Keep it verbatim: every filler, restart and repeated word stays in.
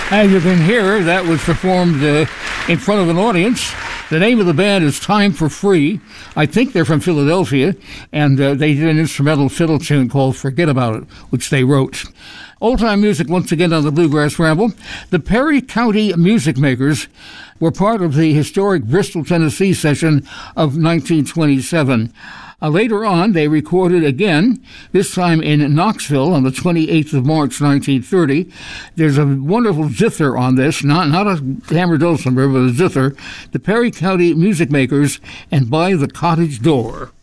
As you can hear, that was performed uh, in front of an audience. The name of the band is Time for Free. I think they're from Philadelphia, and uh, they did an instrumental fiddle tune called Forget About It, which they wrote. Old-time music once again on the Bluegrass Ramble. The Perry County Music Makers were part of the historic Bristol, Tennessee session of nineteen twenty-seven. Uh, later on, they recorded again, this time in Knoxville on the twenty-eighth of March, nineteen thirty. There's a wonderful zither on this, not, not a hammer dulcimer, but a zither. The Perry County Music Makers and By the Cottage Door.